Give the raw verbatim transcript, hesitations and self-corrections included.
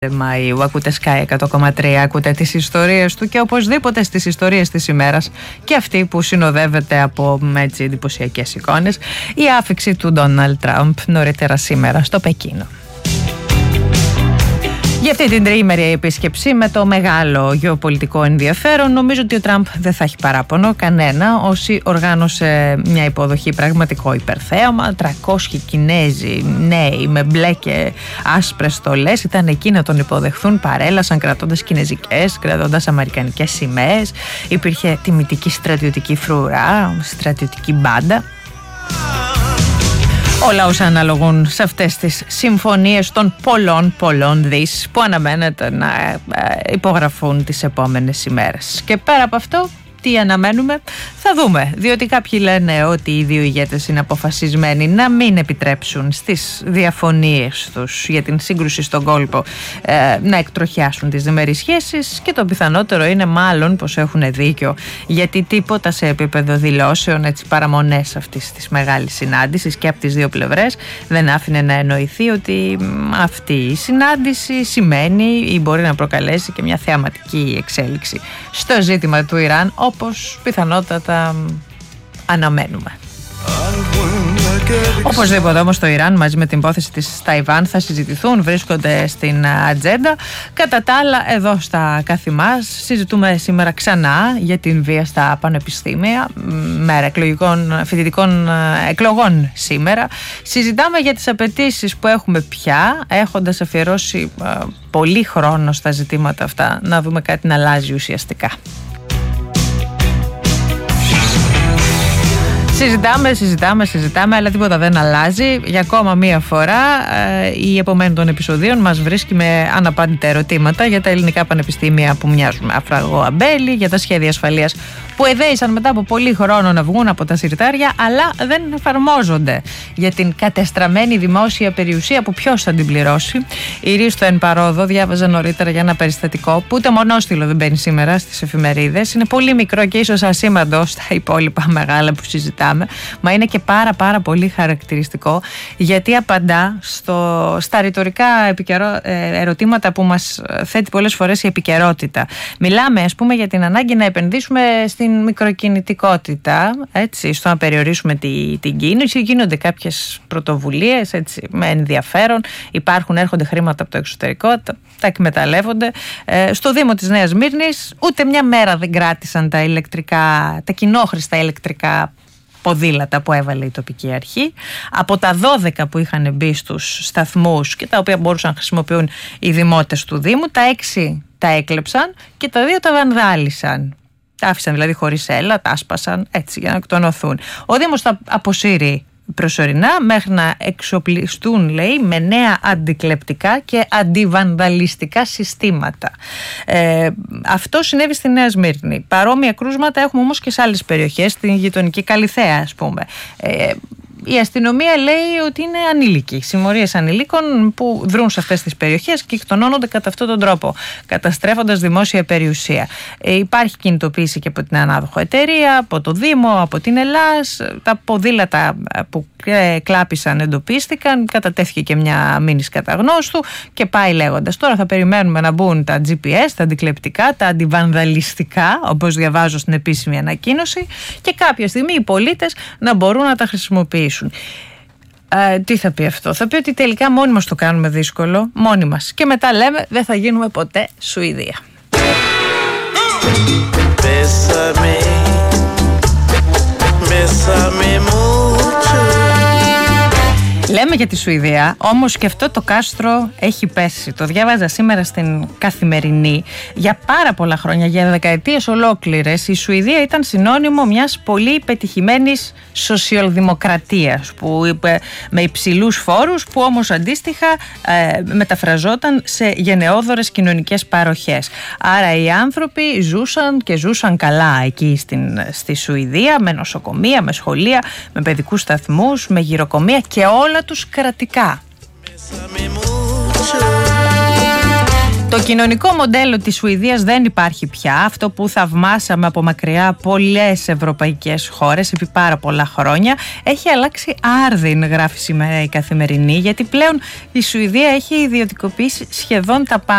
Μαΐου. Ακούτε Sky εκατό κόμμα τρία, ακούτε τις ιστορίες του και οπωσδήποτε στις ιστορίες της ημέρας και αυτή που συνοδεύεται από έτσι εντυπωσιακές εικόνες, η άφιξη του Ντόναλντ Τραμπ νωρίτερα σήμερα στο Πεκίνο. Για αυτή την τριήμερη επίσκεψη με το μεγάλο γεωπολιτικό ενδιαφέρον, νομίζω ότι ο Τραμπ δεν θα έχει παράπονο κανένα. Όσοι οργάνωσε μια υποδοχή πραγματικό υπερθέαμα, τριακόσιοι Κινέζοι νέοι με μπλε και άσπρες στολές ήταν εκεί να τον υποδεχθούν, παρέλασαν κρατώντας κινεζικές, κρατώντας αμερικανικές σημαίες. Υπήρχε τιμητική στρατιωτική φρουρά, στρατιωτική μπάντα. Όλα όσα αναλογούν σε αυτές τις συμφωνίες των πολλών πολλών δις που αναμένεται να υπογραφούν τις επόμενες ημέρες. Και πέρα από αυτό, τι αναμένουμε, θα δούμε. Διότι κάποιοι λένε ότι οι δύο ηγέτες είναι αποφασισμένοι να μην επιτρέψουν στις διαφωνίες τους για την σύγκρουση στον κόλπο ε, να εκτροχιάσουν τις διμερείς σχέσεις, και το πιθανότερο είναι μάλλον πως έχουν δίκιο, γιατί τίποτα σε επίπεδο δηλώσεων, έτσι, παραμονές αυτής της μεγάλης συνάντησης και από τις δύο πλευρές δεν άφηνε να εννοηθεί ότι αυτή η συνάντηση σημαίνει ή μπορεί να προκαλέσει και μια θεαματική εξέλιξη στο ζήτημα του Ιράν, όπως πιθανότατα αναμένουμε. Οπωσδήποτε όμως το Ιράν μαζί με την υπόθεση της Ταϊβάν θα συζητηθούν, βρίσκονται στην ατζέντα. Κατά τα άλλα, εδώ στα Καθημάς συζητούμε σήμερα ξανά για την βία στα πανεπιστήμια, μέρα εκλογικών, φοιτητικών εκλογών σήμερα. Συζητάμε για τις απαιτήσεις που έχουμε πια, έχοντας αφιερώσει πολύ χρόνο στα ζητήματα αυτά, να δούμε κάτι να αλλάζει ουσιαστικά. Συζητάμε, συζητάμε, συζητάμε, αλλά τίποτα δεν αλλάζει. Για ακόμα μία φορά ε, η επομένη των επεισοδίων μας βρίσκει με αναπάντητα ερωτήματα για τα ελληνικά πανεπιστήμια που μοιάζουν με αφραγό αμπέλι, για τα σχέδια ασφαλείας που εδέησαν μετά από πολύ χρόνο να βγουν από τα συρτάρια, αλλά δεν εφαρμόζονται. Για την κατεστραμμένη δημόσια περιουσία που ποιος θα την πληρώσει. Η Ρίστο εν παρόδο διάβαζα νωρίτερα για ένα περιστατικό που ούτε μονόστιλο δεν μπαίνει σήμερα στις εφημερίδες. Είναι πολύ μικρό και ίσως ασήμαντο στα υπόλοιπα μεγάλα που συζητάμε, μα είναι και πάρα πάρα πολύ χαρακτηριστικό, γιατί απαντά στο, στα ρητορικά επικαιρό, ερωτήματα που μας θέτει πολλές φορές η επικαιρότητα. Μιλάμε, ας πούμε, για την ανάγκη να επενδύσουμε στην μικροκινητικότητα, έτσι, στο να περιορίσουμε τη, την κίνηση. Γίνονται κάποιες πρωτοβουλίες, έτσι, με ενδιαφέρον. Υπάρχουν, έρχονται χρήματα από το εξωτερικό, τα, τα εκμεταλλεύονται. Ε, στο Δήμο της Νέας Μύρνης ούτε μια μέρα δεν κράτησαν τα ηλεκτρικά, τα κοινόχρηστα ηλεκτρικά ποδήλατα που έβαλε η τοπική αρχή. Από τα δώδεκα που είχαν μπει στους σταθμούς και τα οποία μπορούσαν να χρησιμοποιούν οι δημότες του Δήμου, τα έξι τα έκλεψαν και τα δύο τα βανδάλισαν. Τα άφησαν δηλαδή χωρίς έλα, τα άσπασαν έτσι για να εκτονωθούν. Ο Δήμος τα αποσύρει προσωρινά μέχρι να εξοπλιστούν, λέει, με νέα αντικλεπτικά και αντιβανδαλιστικά συστήματα. Ε, αυτό συνέβη στη Νέα Σμύρνη. Παρόμοια κρούσματα έχουμε όμως και σε άλλες περιοχές, στην γειτονική Καλιθέα, ας πούμε. Ε, Η αστυνομία λέει ότι είναι ανήλικοι, συμμορίες ανηλίκων που δρούν σε αυτές τις περιοχές και εκτονώνονται κατά αυτόν τον τρόπο, καταστρέφοντας δημόσια περιουσία. Ε, υπάρχει κινητοποίηση και από την ανάδοχο εταιρεία, από το Δήμο, από την Ελλάς. Τα ποδήλατα που κλάπησαν εντοπίστηκαν, κατατέθηκε και μια μήνυση καταγνώστου και πάει λέγοντας. Τώρα θα περιμένουμε να μπουν τα τζι πι ες, τα αντικλεπτικά, τα αντιβανδαλιστικά, όπως διαβάζω στην επίσημη ανακοίνωση, και κάποια στιγμή οι πολίτες να μπορούν να τα χρησιμοποιήσουν. Ε, τι θα πει αυτό? Θα πει ότι τελικά μόνοι μας το κάνουμε δύσκολο, μόνοι μας, και μετά λέμε δεν θα γίνουμε ποτέ Σουηδία. Bésame, bésame mucho. Λέμε για τη Σουηδία, όμως και αυτό το κάστρο έχει πέσει. Το διάβαζα σήμερα στην Καθημερινή. Για πάρα πολλά χρόνια, για δεκαετίες ολόκληρες, η Σουηδία ήταν συνώνυμο μιας πολύ πετυχημένης σοσιαλδημοκρατίας, που, με υψηλούς φόρους, που όμως αντίστοιχα ε, μεταφραζόταν σε γενναιόδωρες κοινωνικές παροχές. Άρα οι άνθρωποι ζούσαν και ζούσαν καλά εκεί στην, στη Σουηδία, με νοσοκομεία, με σχολεία, με παιδικούς σταθμούς, με γυροκομεία και όλα τους κρατικά. Το κοινωνικό μοντέλο της Σουηδίας δεν υπάρχει πια. Αυτό που θαυμάσαμε από μακριά πολλές ευρωπαϊκές χώρες επί πάρα πολλά χρόνια έχει αλλάξει άρδιν, γράφει σήμερα η Καθημερινή, γιατί πλέον η Σουηδία έχει ιδιωτικοποιήσει σχεδόν τα πάντα.